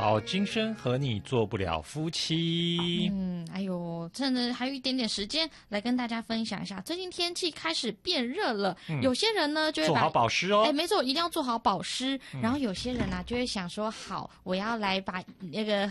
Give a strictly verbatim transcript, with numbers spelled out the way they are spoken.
好，今生和你做不了夫妻。 嗯，哎呦，真的还有一点点时间来跟大家分享一下，最近天气开始变热了，嗯、有些人呢就会把做好保湿哦。 哎，没错，一定要做好保湿。嗯、然后有些人呢、啊、就会想说，好，我要来把那个